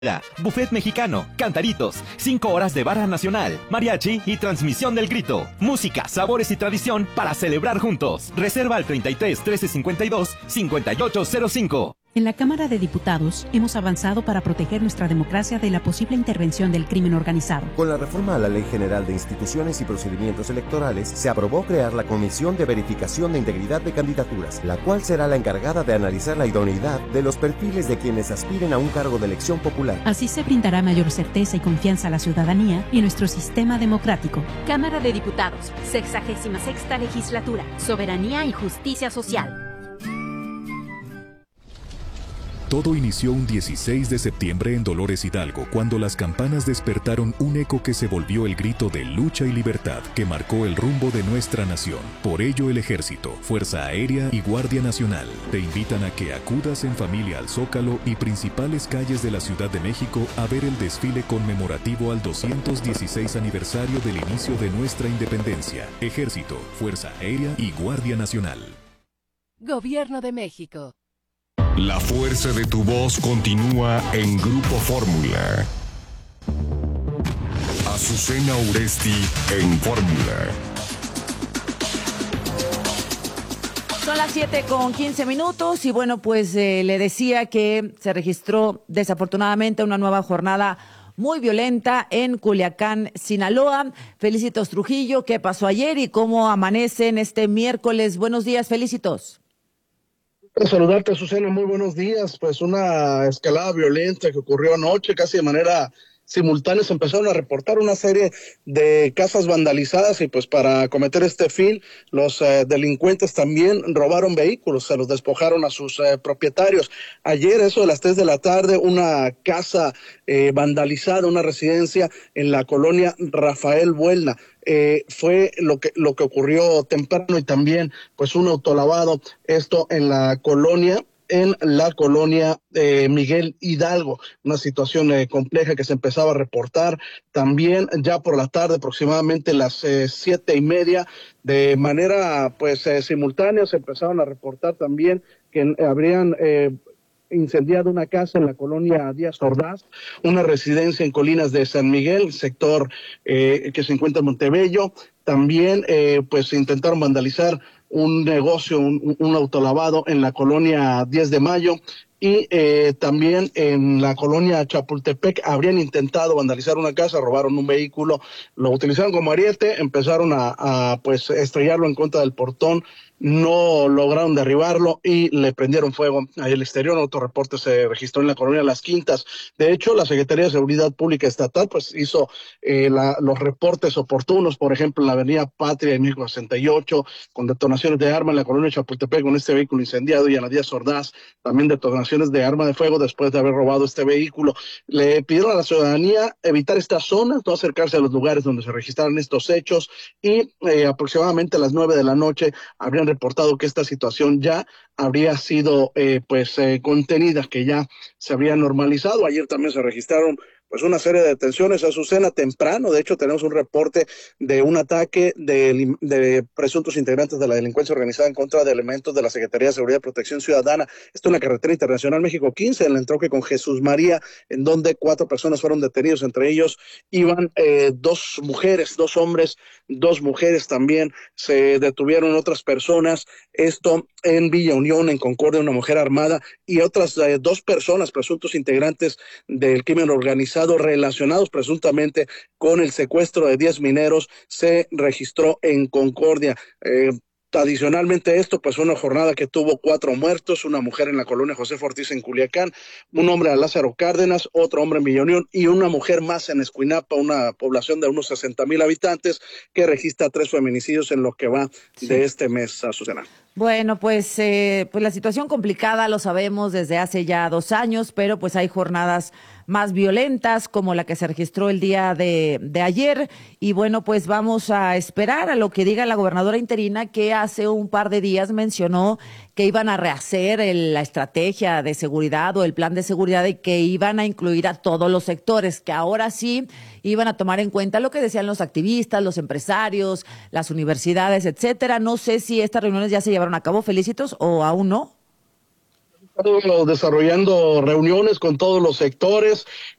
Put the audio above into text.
Buffet mexicano, cantaritos, 5 horas de barra nacional, mariachi y transmisión del grito. Música, sabores y tradición para celebrar juntos. Reserva al 33 13 52 5805. En la Cámara de Diputados hemos avanzado para proteger nuestra democracia de la posible intervención del crimen organizado. Con la reforma a la Ley General de Instituciones y Procedimientos Electorales, se aprobó crear la Comisión de Verificación de Integridad de Candidaturas, la cual será la encargada de analizar la idoneidad de los perfiles de quienes aspiren a un cargo de elección popular. Así se brindará mayor certeza y confianza a la ciudadanía y nuestro sistema democrático. Cámara de Diputados, 66ª Legislatura, Soberanía y Justicia Social. Todo inició un 16 de septiembre en Dolores Hidalgo, cuando las campanas despertaron un eco que se volvió el grito de lucha y libertad que marcó el rumbo de nuestra nación. Por ello, el Ejército, Fuerza Aérea y Guardia Nacional te invitan a que acudas en familia al Zócalo y principales calles de la Ciudad de México a ver el desfile conmemorativo al 216 aniversario del inicio de nuestra independencia. Ejército, Fuerza Aérea y Guardia Nacional. Gobierno de México. La fuerza de tu voz continúa en Grupo Fórmula. Azucena Uresti en Fórmula. Son las 7:15 y bueno, pues le decía que se registró desafortunadamente una nueva jornada muy violenta en Culiacán, Sinaloa. Felicitos Trujillo, ¿qué pasó ayer y cómo amanecen este miércoles? Buenos días, Felicitos. Saludarte, Azucena, muy buenos días. Pues una escalada violenta que ocurrió anoche, casi de manera simultánea. Se empezaron a reportar una serie de casas vandalizadas y pues para cometer este fin, los delincuentes también robaron vehículos, se los despojaron a sus propietarios. Ayer, eso de las 3 de la tarde, una casa vandalizada, una residencia en la colonia Rafael Buelna. Fue lo que ocurrió temprano y también pues un autolavado, esto en la colonia Miguel Hidalgo, una situación compleja que se empezaba a reportar también ya por la tarde, aproximadamente las 7:30, de manera pues simultánea se empezaron a reportar también que habrían incendiado una casa en la colonia Díaz Ordaz, una residencia en Colinas de San Miguel, sector que se encuentra en Montebello. También pues intentaron vandalizar un negocio, un autolavado en la colonia 10 de Mayo y también en la colonia Chapultepec habrían intentado vandalizar una casa, robaron un vehículo, lo utilizaron como ariete, empezaron a pues estrellarlo en contra del portón, no lograron derribarlo y le prendieron fuego al exterior. Otro reporte se registró en la colonia Las Quintas. De hecho, la Secretaría de Seguridad Pública Estatal pues hizo los reportes oportunos, por ejemplo, en la avenida Patria de 1068, con detonaciones de arma en la colonia Chapultepec con este vehículo incendiado, y en la Díaz Ordaz también detonaciones de arma de fuego después de haber robado este vehículo. Le pidieron a la ciudadanía evitar estas zonas, no acercarse a los lugares donde se registraron estos hechos, y aproximadamente a las 9 de la noche habrían reportado que esta situación ya habría sido contenida, que ya se habría normalizado. Ayer también se registraron pues una serie de detenciones, Azucena, temprano. De hecho, tenemos un reporte de un ataque de presuntos integrantes de la delincuencia organizada en contra de elementos de la Secretaría de Seguridad y Protección Ciudadana. Esto en la carretera internacional México 15, en el entronque con Jesús María, en donde 4 personas fueron detenidos. Entre ellos iban 2 mujeres, 2 hombres, 2 mujeres también. Se detuvieron otras personas. Esto en Villa Unión, en Concordia, una mujer armada y otras 2 personas, presuntos integrantes del crimen organizado, relacionados presuntamente con el secuestro de 10 mineros, se registró en Concordia. Adicionalmente a esto, pues una jornada que tuvo 4 muertos, una mujer en la colonia José Ortiz en Culiacán, un hombre en Lázaro Cárdenas, otro hombre en Villa Unión y una mujer más en Escuinapa, una población de unos 60,000 habitantes que registra 3 feminicidios en lo que va de este mes, Azucena. Bueno, pues la situación complicada, lo sabemos desde hace ya 2 años, pero pues hay jornadas más violentas como la que se registró el día de ayer. Y bueno, pues vamos a esperar a lo que diga la gobernadora interina, que hace un par de días mencionó que iban a rehacer la estrategia de seguridad o el plan de seguridad y que iban a incluir a todos los sectores, que ahora sí iban a tomar en cuenta lo que decían los activistas, los empresarios, las universidades, etcétera. No sé si estas reuniones ya se llevaron a cabo, Felicitos, o aún no. estado desarrollando reuniones con todos los sectores.